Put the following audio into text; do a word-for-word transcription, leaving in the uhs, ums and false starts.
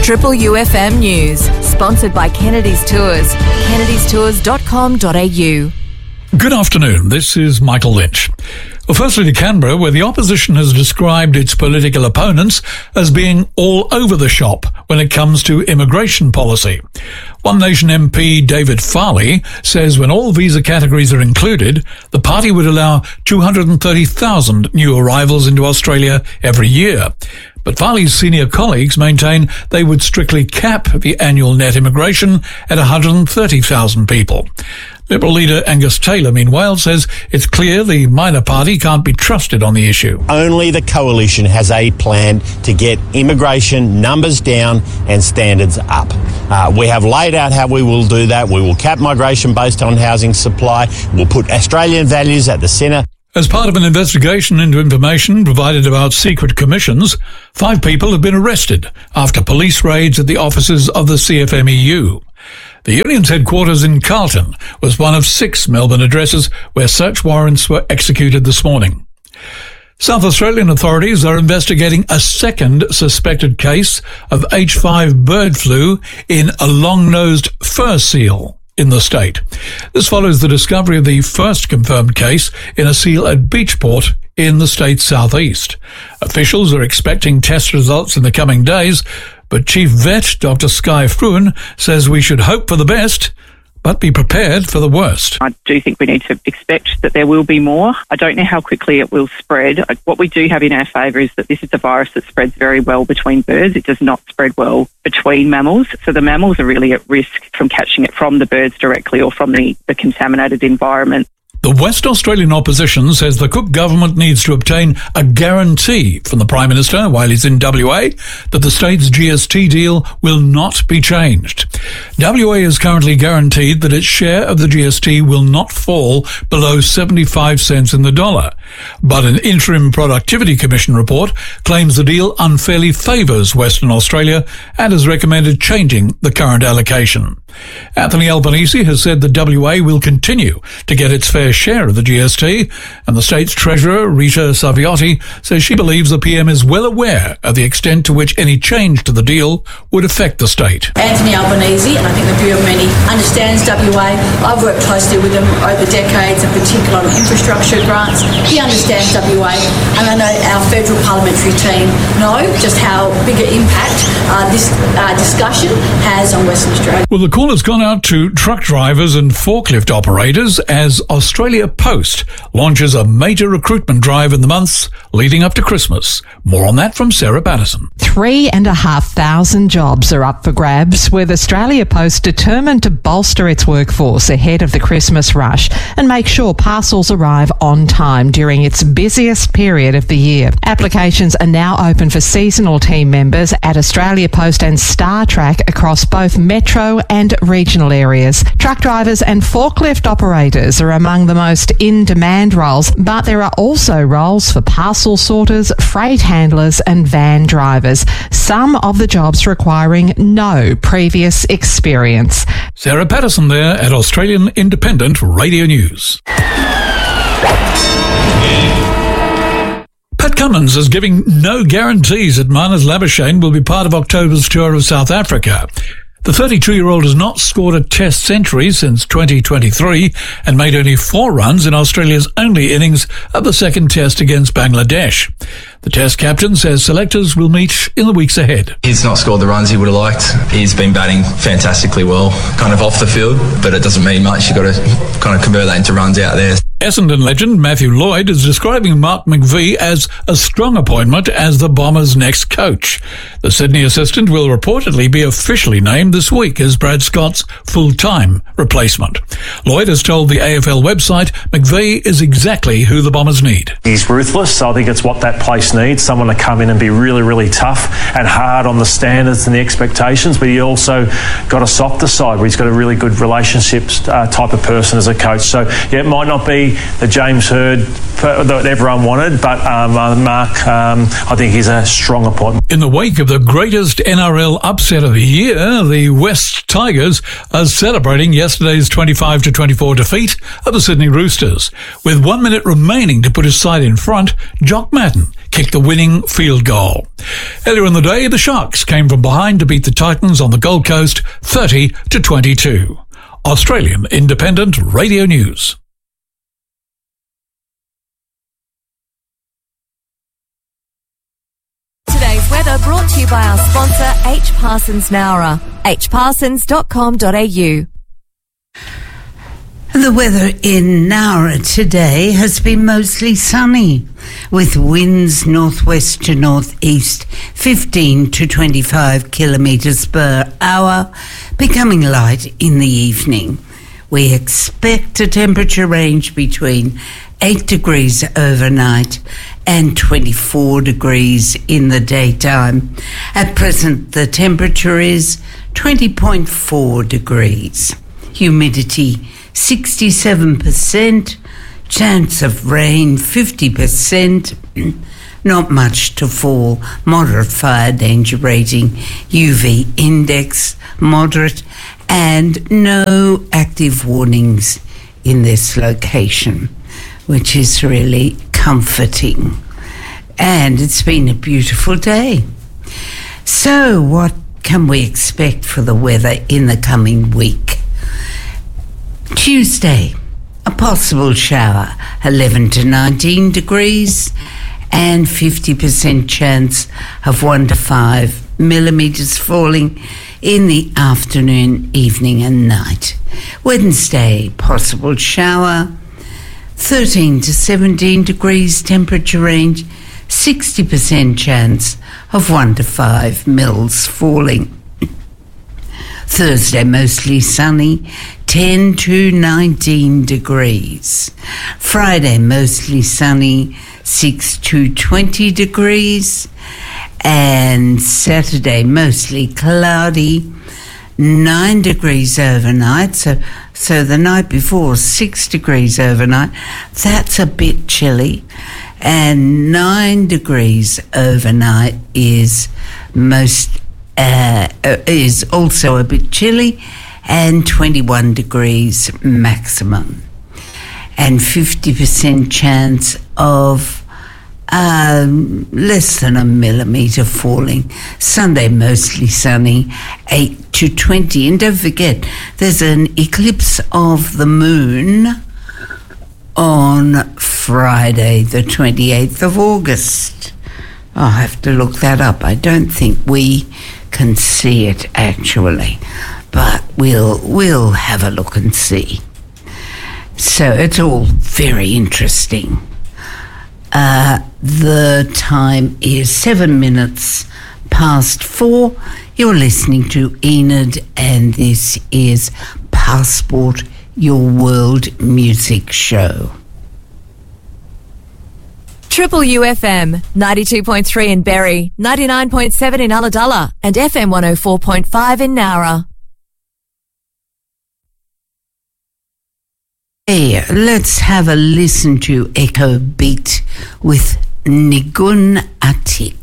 Triple U F M News, sponsored by Kennedy's Tours, kennedys tours dot com dot a u. Good afternoon, this is Michael Lynch. Well, firstly to Canberra, where the opposition has described its political opponents as being all over the shop when it comes to immigration policy. One Nation M P David Farley says when all visa categories are included, the party would allow two hundred thirty thousand new arrivals into Australia every year. But Farley's senior colleagues maintain they would strictly cap the annual net immigration at one hundred thirty thousand people. Liberal leader Angus Taylor, meanwhile, says it's clear the minor party can't be trusted on the issue. Only the coalition has a plan to get immigration numbers down and standards up. Uh, we have laid out how we will do that. We will cap migration based on housing supply. We'll put Australian values at the centre. As part of an investigation into information provided about secret commissions, five people have been arrested after police raids at the offices of the C F M E U. The union's headquarters in Carlton was one of six Melbourne addresses where search warrants were executed this morning. South Australian authorities are investigating a second suspected case of H five bird flu in a long-nosed fur seal in the state. This follows the discovery of the first confirmed case in a seal at Beachport in the state's southeast. Officials are expecting test results in the coming days, but Chief Vet Doctor Skye Fruin says we should hope for the best, but be prepared for the worst. I do think we need to expect that there will be more. I don't know how quickly it will spread. What we do have in our favour is that this is a virus that spreads very well between birds. It does not spread well between mammals. So the mammals are really at risk from catching it from the birds directly or from the, the contaminated environment. The West Australian opposition says the Cook government needs to obtain a guarantee from the Prime Minister while he's in W A that the state's G S T deal will not be changed. W A is currently guaranteed that its share of the G S T will not fall below seventy-five cents in the dollar. But an interim Productivity Commission report claims the deal unfairly favours Western Australia and has recommended changing the current allocation. Anthony Albanese has said that W A will continue to get its fair share of the G S T, and the state's treasurer, Rita Saviotti, says she believes the P M is well aware of the extent to which any change to the deal would affect the state. Anthony Albanese, and I think the view of many, understands W A. I've worked closely with him over decades, in particular on infrastructure grants. He understands W A, and I know our federal parliamentary team know just how big an impact uh, this uh, discussion has on Western Australia. Well, the call has gone out to truck drivers and forklift operators as Australia Post launches a major recruitment drive in the months leading up to Christmas. More on that from Sarah Patterson. Three and a half thousand jobs are up for grabs, with Australia Post determined to bolster its workforce ahead of the Christmas rush and make sure parcels arrive on time during its busiest period of the year. Applications are now open for seasonal team members at Australia Post and StarTrack across both metro and regional areas. Truck drivers and forklift operators are among the most in-demand roles, but there are also roles for parcel sorters, freight handlers and van drivers, some of the jobs requiring no previous experience. Sarah Patterson there at Australian Independent Radio News. Pat Cummins is giving no guarantees that Marnus Labuschagne will be part of October's tour of South Africa. The thirty-two-year-old has not scored a Test century since twenty twenty-three and made only four runs in Australia's only innings of the second Test against Bangladesh. The Test captain says selectors will meet in the weeks ahead. He's not scored the runs he would have liked. He's been batting fantastically well, kind of off the field, but it doesn't mean much. You've got to kind of convert that into runs out there. Essendon legend Matthew Lloyd is describing Mark McVie as a strong appointment as the Bombers' next coach. The Sydney assistant will reportedly be officially named this week as Brad Scott's full-time replacement. Lloyd has told the A F L website McVie is exactly who the Bombers need. He's ruthless, so I think it's what that place needs, someone to come in and be really, really tough and hard on the standards and the expectations, but he also got a softer side where he's got a really good relationships uh, type of person as a coach. So, yeah, it might not be the James Hird that everyone wanted, but um, uh, Mark, um, I think he's a strong appointment. In the wake of the greatest N R L upset of the year, the West Tigers are celebrating yesterday's twenty-five to twenty-four defeat of the Sydney Roosters. With one minute remaining to put his side in front, Jock Madden kicked the winning field goal. Earlier in the day, the Sharks came from behind to beat the Titans on the Gold Coast thirty to twenty-two. Australian Independent Radio News. Today's weather brought to you by our sponsor, H. Parsons Nowra, h parsons dot com dot a u. The weather in Nowra today has been mostly sunny, with winds northwest to northeast, fifteen to twenty-five kilometres per hour, becoming light in the evening. We expect a temperature range between eight degrees overnight and twenty-four degrees in the daytime. At present, the temperature is twenty point four degrees. Humidity sixty-seven percent, chance of rain fifty percent, not much to fall, moderate fire danger rating, U V index moderate, and no active warnings in this location, which is really comforting. And it's been a beautiful day. So what can we expect for the weather in the coming week? Tuesday, a possible shower, eleven to nineteen degrees, and fifty percent chance of one to five millimetres falling in the afternoon, evening and night. Wednesday, possible shower, thirteen to seventeen degrees temperature range, sixty percent chance of one to five mils falling. Thursday, mostly sunny, ten to nineteen degrees. Friday, mostly sunny, six to twenty degrees. And Saturday, mostly cloudy, nine degrees overnight. So, so the night before, six degrees overnight. That's a bit chilly. And nine degrees overnight is most uh, is also a bit chilly, and twenty-one degrees maximum, and fifty percent chance of um, less than a millimetre falling. Sunday, mostly sunny, eight to twenty. And don't forget, there's an eclipse of the moon on Friday, the twenty-eighth of August. I'll have to look that up. I don't think we can see it actually, but we'll we'll have a look and see. So it's all very interesting. Uh, the time is seven minutes past four. You're listening to Enid, and this is Passport, your world music show. Triple U F M, ninety-two point three in Berry, ninety-nine point seven in Ulladulla, and F M one oh four point five in Nowra. Hey, let's have a listen to Echo Beat with Nigun Atik.